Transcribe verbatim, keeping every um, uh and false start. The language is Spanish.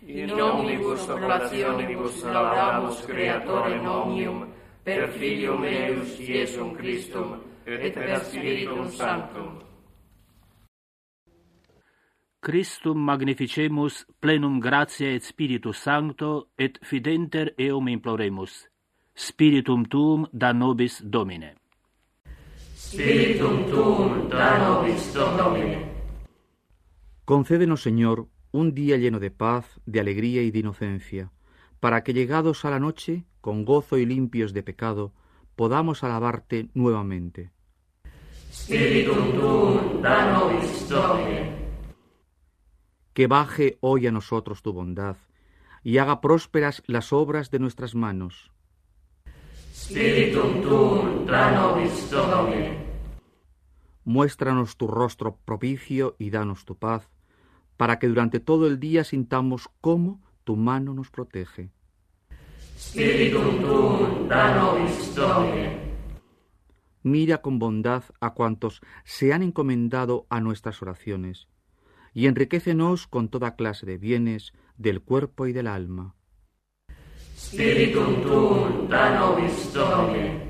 in omnibus operationibus laudamus Creatorem omnium, per Filium eius Iesum Christum, et per Spiritum Sanctum. Christum magnificemus plenum gratia et Spiritus Sancto, et fidenter eum imploremus. Spiritum tuum da nobis Domine. Spiritum tuum da nobis Domine. Concédenos, Señor, un día lleno de paz, de alegría y de inocencia, para que llegados a la noche, con gozo y limpios de pecado, podamos alabarte nuevamente. Spiritum tuum da nobis Domine. Que baje hoy a nosotros tu bondad, y haga prósperas las obras de nuestras manos. Spiritum tuum da nobis Domine. Muéstranos tu rostro propicio y danos tu paz, para que durante todo el día sintamos cómo tu mano nos protege. Spiritum tuum da nobis Domine. Mira con bondad a cuantos se han encomendado a nuestras oraciones, y enriquécenos con toda clase de bienes del cuerpo y del alma. Spiritum tuum da nobis Domine.